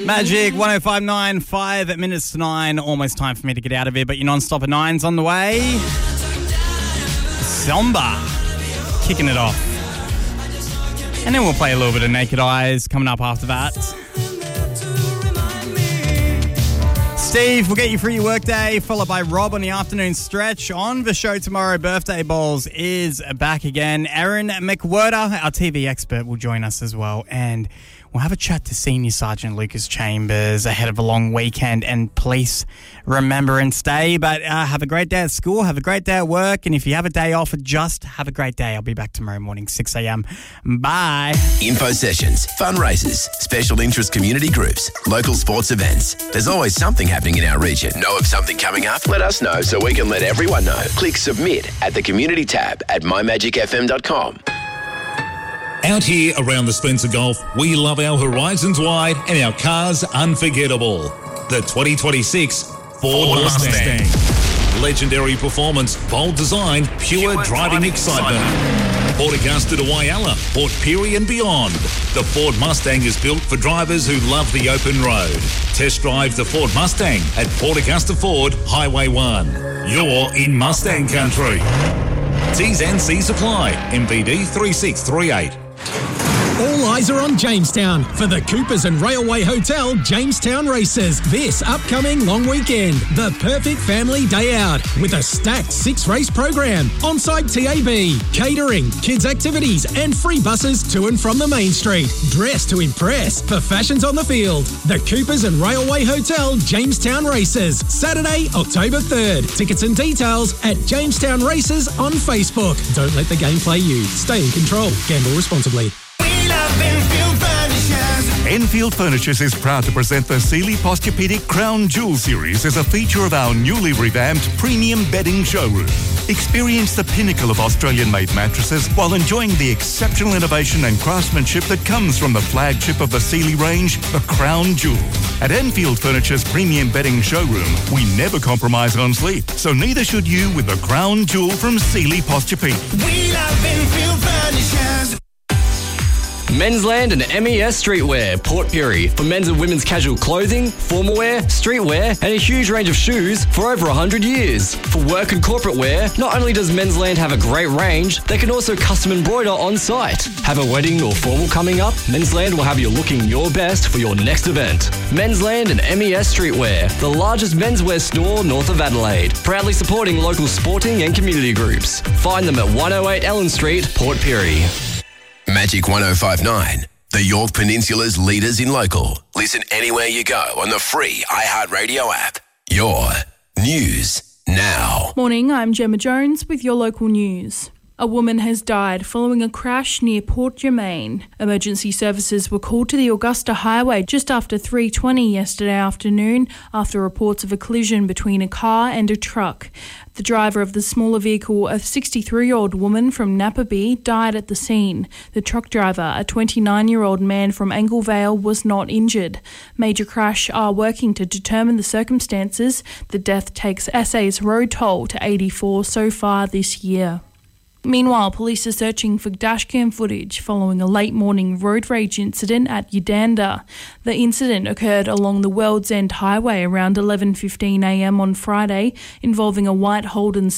Magic 105.9, 5 minutes to 9. Almost time for me to get out of here, but your non-stop at 9's on the way. Somber, kicking it off. And then we'll play a little bit of Naked Eyes coming up after that. Steve will get you through your workday, followed by Rob on the afternoon stretch. On the show tomorrow, Birthday Balls is back again. Erin McWhirter, our TV expert, will join us as well. And we'll have a chat to Senior Sergeant Lucas Chambers ahead of a long weekend and Police Remembrance Day. But have a great day at school, have a great day at work, and if you have a day off, just have a great day. I'll be back tomorrow morning, 6 a.m. Bye. Info sessions, fundraisers, special interest community groups, local sports events. There's always something happening in our region. Know of something coming up? Let us know so we can let everyone know. Click submit at the community tab at mymagicfm.com. Out here around the Spencer Gulf, we love our horizons wide and our cars unforgettable. The 2026 Ford Mustang. Legendary performance, bold design, pure driving excitement. Port Augusta to Whyalla, Port Pirie and beyond. The Ford Mustang is built for drivers who love the open road. Test drive the Ford Mustang at Port Augusta Ford, Highway 1. You're in Mustang country. T's and C's apply. MVD 3638. All eyes are on Jamestown for the Coopers and Railway Hotel Jamestown Races this upcoming long weekend. The perfect family day out with a stacked 6-race program, on-site TAB, catering, kids activities and free buses to and from the main street. Dress to impress for fashions on the field. The Coopers and Railway Hotel Jamestown Races, Saturday, October 3rd. Tickets and details at Jamestown Races on Facebook. Don't let the game play you. Stay in control. Gamble responsibly. Enfield Furnitures is proud to present the Sealy Posturepedic Crown Jewel Series as a feature of our newly revamped premium bedding showroom. Experience the pinnacle of Australian-made mattresses while enjoying the exceptional innovation and craftsmanship that comes from the flagship of the Sealy range, the Crown Jewel. At Enfield Furniture's premium bedding showroom, we never compromise on sleep, so neither should you with the Crown Jewel from Sealy Posturepedic. We love Enfield Furnitures. Mensland and MES Streetwear, Port Pirie, for men's and women's casual clothing, formal wear, streetwear, and a huge range of shoes for over 100 years. For work and corporate wear, not only does Mensland have a great range, they can also custom embroider on site. Have a wedding or formal coming up? Mensland will have you looking your best for your next event. Mensland and MES Streetwear, the largest menswear store north of Adelaide, proudly supporting local sporting and community groups. Find them at 108 Ellen Street, Port Pirie. Magic 105.9, the Yorke Peninsula's leaders in local. Listen anywhere you go on the free iHeartRadio app. Your news now. Morning, I'm Gemma Jones with your local news. A woman has died following a crash near Port Germain. Emergency services were called to the Augusta Highway just after 3:20 yesterday afternoon after reports of a collision between a car and a truck. The driver of the smaller vehicle, a 63-year-old woman from Napaby, died at the scene. The truck driver, a 29-year-old man from Anglevale, was not injured. Major Crash are working to determine the circumstances. The death takes SA's road toll to 84 so far this year. Meanwhile, police are searching for dashcam footage following a late morning road rage incident at Udanda. The incident occurred along the World's End Highway around 11:15 a.m. on Friday, involving a white Holden